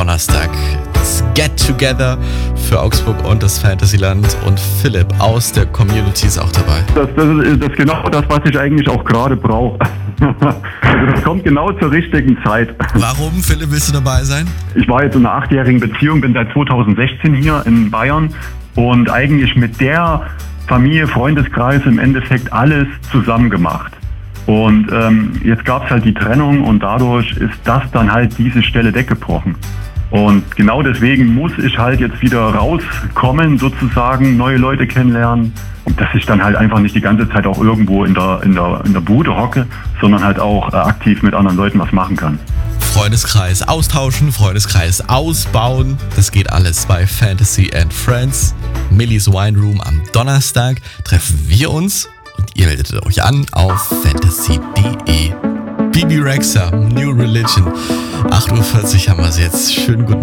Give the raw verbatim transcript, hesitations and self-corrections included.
Donnerstag das Get-Together für Augsburg und das Fantasyland. Und Philipp aus der Community ist auch dabei. Das, das, ist, das ist genau das, was ich eigentlich auch gerade brauche. Also das kommt genau zur richtigen Zeit. Warum, Philipp, willst du dabei sein? Ich war jetzt in einer achtjährigen Beziehung, bin seit zweitausendsechzehn hier in Bayern und eigentlich mit der Familie, Freundeskreis im Endeffekt alles zusammen gemacht. Und ähm, jetzt gab es halt die Trennung und dadurch ist das dann halt diese Stelle weggebrochen. Und genau deswegen muss ich halt jetzt wieder rauskommen, sozusagen, neue Leute kennenlernen. Und dass ich dann halt einfach nicht die ganze Zeit auch irgendwo in der, in der, in der Bude hocke, sondern halt auch äh, aktiv mit anderen Leuten was machen kann. Freundeskreis austauschen, Freundeskreis ausbauen. Das geht alles bei Fantasy and Friends. Millie's Wine Room am Donnerstag treffen wir uns und ihr meldet euch an auf fantasy punkt de. Bibi Rexha, New Religion. acht Uhr vierzig haben wir es jetzt. Schönen guten